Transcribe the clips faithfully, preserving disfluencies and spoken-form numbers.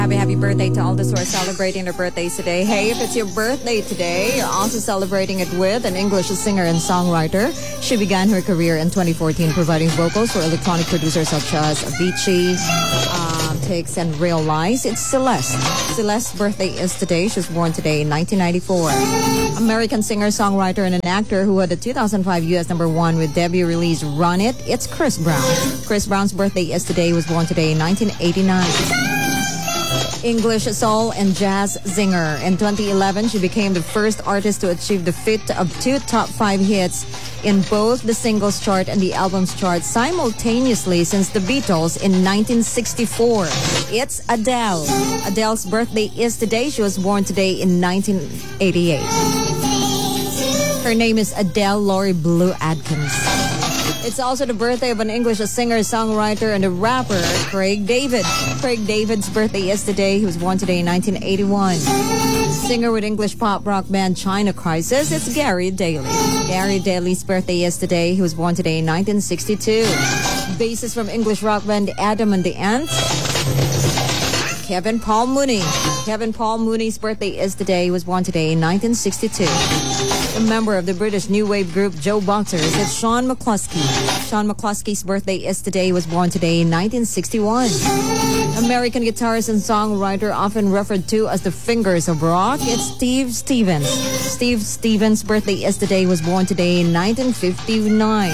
Happy, happy birthday to all those who are celebrating their birthdays today. Hey, if it's your birthday today, you're also celebrating it with an English singer and songwriter. She began her career in twenty fourteen providing vocals for electronic producers such as Avicii, um, Tix, and Real Lies. It's Celeste. Celeste's birthday is today. She was born today in nineteen ninety-four. American singer, songwriter, and an actor who had the two thousand five U S number one with debut release Run It. It's Chris Brown. Chris Brown's birthday is today. He was born today in nineteen eighty-nine. English soul and jazz singer. In twenty eleven, she became the first artist to achieve the feat of two top five hits in both the singles chart and the albums chart simultaneously since the Beatles in nineteen sixty-four. It's Adele. Adele's birthday is today. She was born today in nineteen eighty-eight. Her name is Adele Laurie Blue Adkins. It's also the birthday of an English singer, songwriter, and a rapper, Craig David. Craig David's birthday is today. He was born today in nineteen eighty-one. Singer with English pop rock band China Crisis, it's Gary Daly. Gary Daly's birthday is today. He was born today in nineteen sixty-two. Bassist from English rock band Adam and the Ants, Kevin Paul Mooney. Kevin Paul Mooney's birthday is today. He was born today in nineteen sixty-two. A member of the British new wave group Joe Boxers, it's Sean McCluskey. Sean McCluskey's birthday is today. He was born today in nineteen sixty-one. American guitarist and songwriter often referred to as the Fingers of Rock, it's Steve Stevens. Steve Stevens' birthday is today. He was born today in nineteen fifty-nine.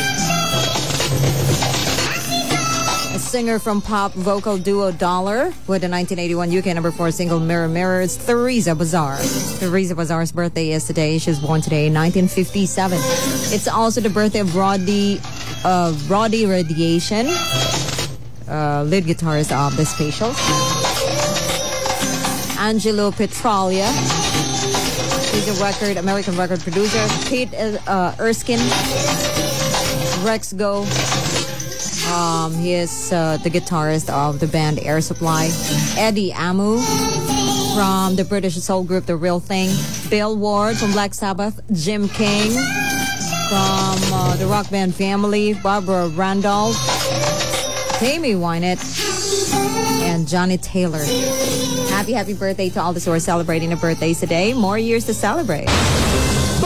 Singer from pop vocal duo Dollar with the nineteen eighty-one U K number four single Mirror Mirror, it's Theresa Bazar. Theresa Bazar's birthday is today. She was born today in nineteen fifty-seven. It's also the birthday of Roddy, uh, Roddy Radiation, uh, lead guitarist of The Spatials. Angelo Petralia, he's a record, American record producer. Pete uh, Erskine, Rex Go. Um, he is uh, the guitarist of the band Air Supply. Eddie Amu from the British soul group The Real Thing. Bill Ward from Black Sabbath. Jim King from uh, the rock band Family. Barbara Randolph. Tammy Wynette. And Johnny Taylor. Happy, happy birthday to all those who are celebrating their birthdays today. More years to celebrate.